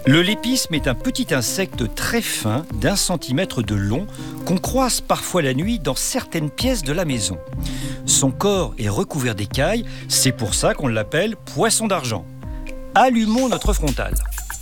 Le lépisme est un petit insecte très fin d'1 centimètre de long qu'on croise parfois la nuit dans certaines pièces de la maison. Son corps est recouvert d'écailles, c'est pour ça qu'on l'appelle poisson d'argent. Allumons notre frontale.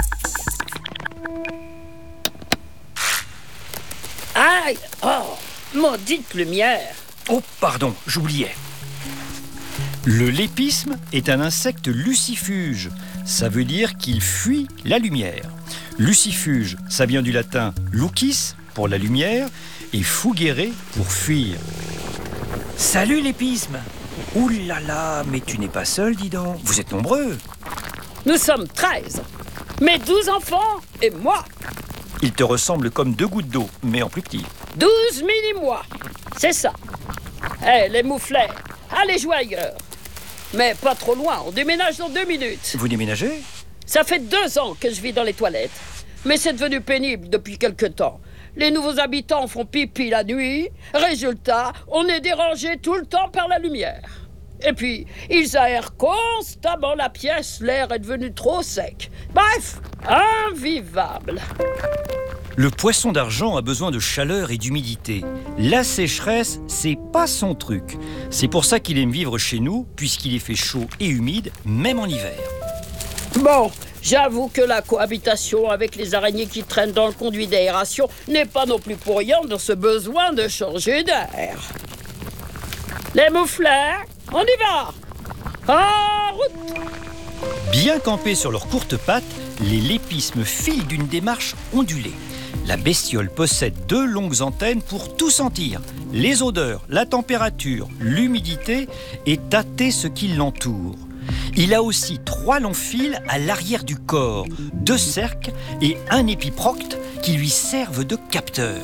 Aïe! Oh! Maudite lumière! Oh, pardon, j'oubliais. Le lépisme est un insecte lucifuge. Ça veut dire qu'il fuit la lumière. Lucifuge, ça vient du latin lucis, pour la lumière, et fugere, pour fuir. Salut lépisme! Ouh là là, mais tu n'es pas seul, dis donc. Vous êtes nombreux. Nous sommes 13. Mes 12 enfants et moi. Il te ressemble comme 2 gouttes d'eau, mais en plus petit. 12 mini-mois. C'est ça. Hé, les mouflets, allez jouer ailleurs. Mais pas trop loin, on déménage dans 2 minutes. Vous déménagez? Ça fait 2 ans que je vis dans les toilettes. Mais c'est devenu pénible depuis quelque temps. Les nouveaux habitants font pipi la nuit. Résultat, on est dérangé tout le temps par la lumière. Et puis, ils aèrent constamment la pièce, l'air est devenu trop sec. Bref, invivable. Le poisson d'argent a besoin de chaleur et d'humidité. La sécheresse, c'est pas son truc. C'est pour ça qu'il aime vivre chez nous, puisqu'il y fait chaud et humide, même en hiver. Bon, j'avoue que la cohabitation avec les araignées qui traînent dans le conduit d'aération n'est pas non plus pour rien dans ce besoin de changer d'air. Les mouflets, on y va! En route! Bien campés sur leurs courtes pattes, les lépismes filent d'une démarche ondulée. La bestiole possède 2 longues antennes pour tout sentir. Les odeurs, la température, l'humidité et tâter ce qui l'entoure. Il a aussi 3 longs fils à l'arrière du corps, 2 cerques et un épiprocte qui lui servent de capteur.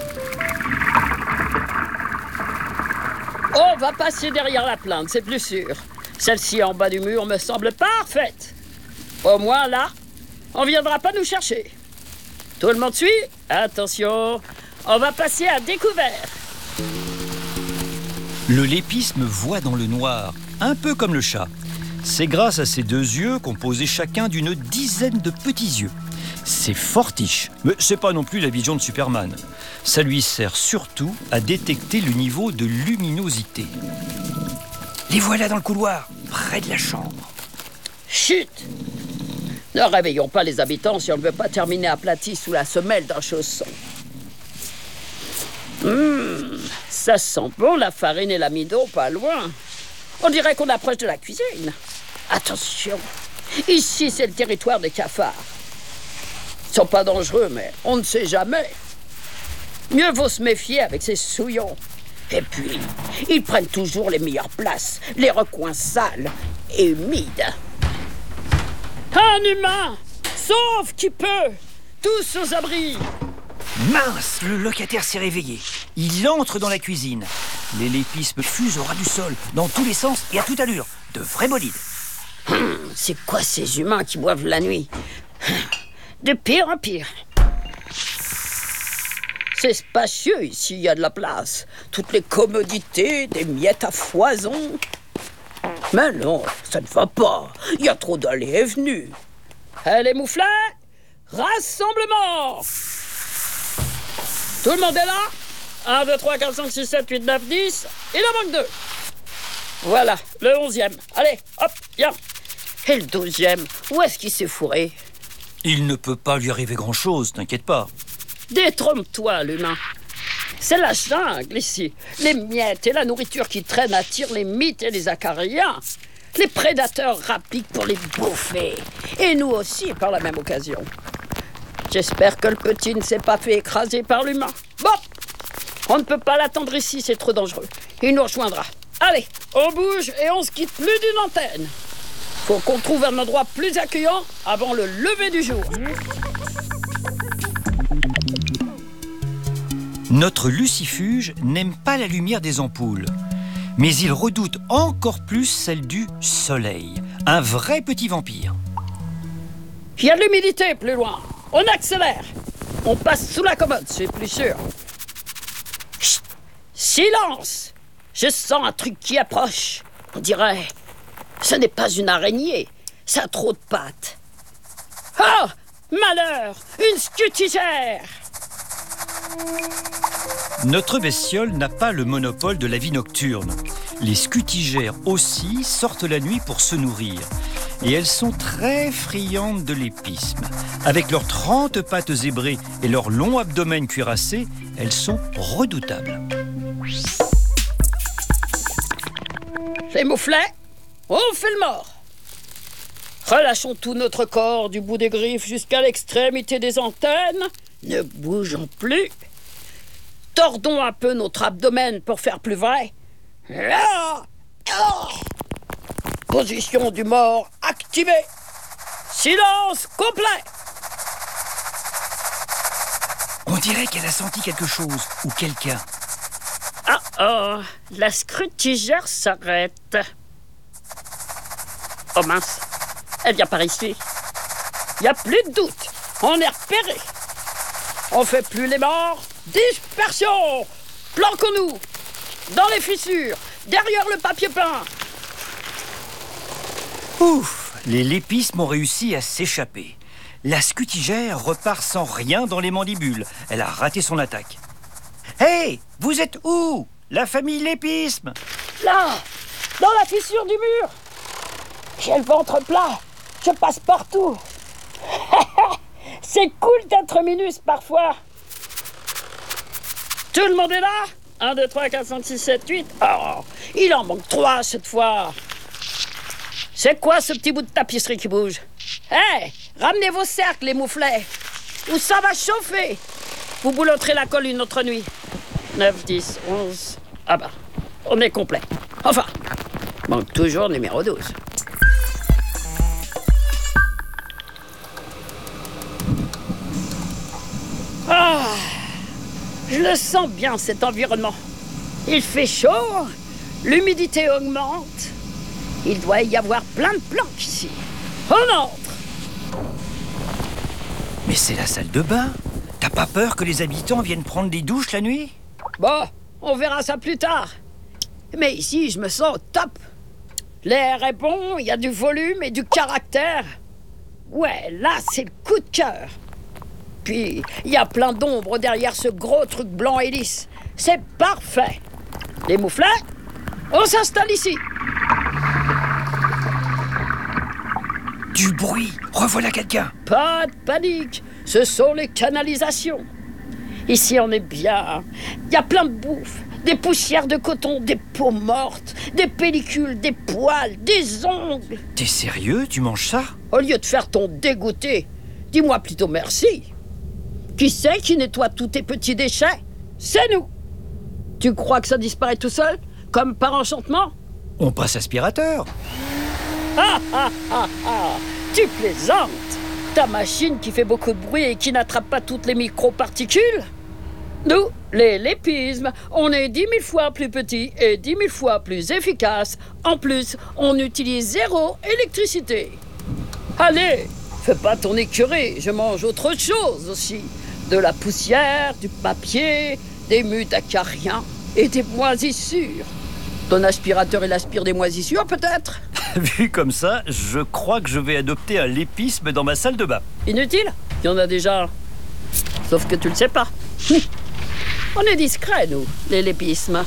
On va passer derrière la plante, c'est plus sûr. Celle-ci en bas du mur me semble parfaite. Au moins là, on viendra pas nous chercher. Tout le monde suit? Attention, on va passer à découvert. Le lépisme voit dans le noir, un peu comme le chat. C'est grâce à ses 2 yeux composés chacun d'une dizaine de petits yeux. C'est fortiche, mais c'est pas non plus la vision de Superman. Ça lui sert surtout à détecter le niveau de luminosité. Les voilà dans le couloir, près de la chambre. Chut! Ne réveillons pas les habitants si on ne veut pas terminer aplati sous la semelle d'un chausson. Ça sent bon la farine et l'amidon, pas loin. On dirait qu'on approche de la cuisine. Attention, ici c'est le territoire des cafards. Ils sont pas dangereux, mais on ne sait jamais. Mieux vaut se méfier avec ces souillons. Et puis, ils prennent toujours les meilleures places, les recoins sales et humides. Un humain, sauf qui peut, tous aux abris. Mince, le locataire s'est réveillé. Il entre dans la cuisine. Les lépismes fusent au ras du sol, dans tous les sens et à toute allure. De vrais bolides. C'est quoi ces humains qui boivent la nuit? De pire en pire. C'est spacieux ici, il y a de la place. Toutes les commodités, des miettes à foison. Mais non, ça ne va pas. Il y a trop d'allées et venues. Les mouflets, rassemblement! Tout le monde est là? 1, 2, 3, 4, 5, 6, 7, 8, 9, 10. Il en manque 2. Voilà, le 11e. Allez, hop, viens. Et le 12e, où est-ce qu'il s'est fourré? Il ne peut pas lui arriver grand-chose, t'inquiète pas. Détrompe-toi, l'humain. C'est la jungle ici. Les miettes et la nourriture qui traînent attirent les mythes et les acariens. Les prédateurs rapides pour les bouffer. Et nous aussi, par la même occasion. J'espère que le petit ne s'est pas fait écraser par l'humain. Bon, on ne peut pas l'attendre ici, c'est trop dangereux. Il nous rejoindra. Allez, on bouge et on se quitte plus d'une antenne. Faut qu'on trouve un endroit plus accueillant avant le lever du jour. Notre lucifuge n'aime pas la lumière des ampoules, mais il redoute encore plus celle du soleil. Un vrai petit vampire. Il y a de l'humidité plus loin. On accélère. On passe sous la commode, c'est plus sûr. Chut, silence! Je sens un truc qui approche. On dirait... Ce n'est pas une araignée. Ça a trop de pattes. Ah! Malheur! Une scutigère! Notre bestiole n'a pas le monopole de la vie nocturne. Les scutigères aussi sortent la nuit pour se nourrir. Et elles sont très friandes de l'épisme. Avec leurs 30 pattes zébrées et leur long abdomen cuirassé, elles sont redoutables. Les mouflets, on fait le mort. Relâchons tout notre corps du bout des griffes jusqu'à l'extrémité des antennes. Ne bougeons plus. Tordons un peu notre abdomen pour faire plus vrai. Là. Oh. Position du mort activée. Silence complet. On dirait qu'elle a senti quelque chose ou quelqu'un. Ah, la scutigère s'arrête. Oh mince, elle vient par ici. Il n'y a plus de doute, on est repéré. On fait plus les morts. Dispersion. Planquons-nous dans les fissures, derrière le papier peint. Ouf, les lépismes ont réussi à s'échapper. La scutigère repart sans rien dans les mandibules. Elle a raté son attaque. Hey, vous êtes où? La famille lépisme? Là, dans la fissure du mur. J'ai le ventre plat, je passe partout. C'est cool d'être minus parfois. Tout le monde est là? 1, 2, 3, 4, 5, 6, 7, 8. Oh, il en manque 3 cette fois. C'est quoi ce petit bout de tapisserie qui bouge? Hey, ramenez vos cercles, les mouflets. Ou ça va chauffer. Vous boulotterez la colle une autre nuit. 9, 10, 11... Ah bah, on est complet. Enfin, manque toujours numéro 12. Ah, je le sens bien cet environnement. Il fait chaud, l'humidité augmente. Il doit y avoir plein de planques ici. On entre. Mais c'est la salle de bain. T'as pas peur que les habitants viennent prendre des douches la nuit? Bon, on verra ça plus tard. Mais ici, je me sens au top. L'air est bon, il y a du volume et du caractère. Ouais, là, c'est le coup de cœur. Puis, il y a plein d'ombre derrière ce gros truc blanc et lisse. C'est parfait. Les mouflets, on s'installe ici. Du bruit, revoilà quelqu'un. Pas de panique, ce sont les canalisations. Ici, on est bien. Il y a plein de bouffe. Des poussières de coton, des peaux mortes, des pellicules, des poils, des ongles. T'es sérieux? Tu manges ça? Au lieu de faire ton dégoûté, dis-moi plutôt merci. Qui c'est qui nettoie tous tes petits déchets? C'est nous. Tu crois que ça disparaît tout seul, comme par enchantement? On passe aspirateur. Tu plaisantes. Ta machine qui fait beaucoup de bruit et qui n'attrape pas toutes les microparticules? Nous, les lépismes, on est 10 000 fois plus petits et 10 000 fois plus efficaces. En plus, on utilise 0 électricité. Allez, fais pas ton écureuil, je mange autre chose aussi. De la poussière, du papier, des mutacariens et des moisissures. Ton aspirateur, il aspire des moisissures peut-être? Vu comme ça, je crois que je vais adopter un lépisme dans ma salle de bain. Inutile, il y en a déjà. Sauf que tu le sais pas. On est discrets, nous, les lépismes.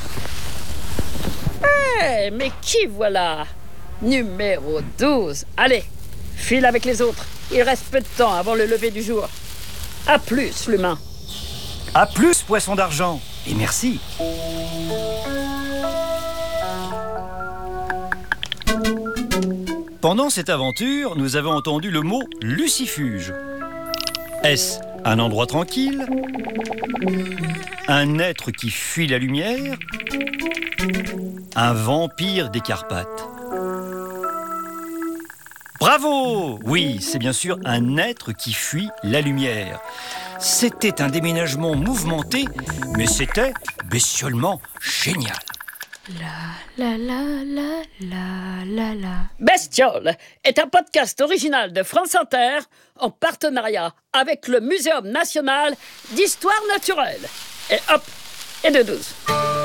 Hey, mais qui voilà? Numéro 12. Allez, file avec les autres. Il reste peu de temps avant le lever du jour. À plus, l'humain. À plus, poisson d'argent. Et merci. Pendant cette aventure, nous avons entendu le mot lucifuge. Est-ce un endroit tranquille? Un être qui fuit la lumière? Un vampire des Carpates? Bravo! Oui, c'est bien sûr un être qui fuit la lumière. C'était un déménagement mouvementé, mais c'était bestiolement génial. La la la la la la. Bestiole est un podcast original de France Inter en partenariat avec le Muséum national d'histoire naturelle. Et hop, et de 12.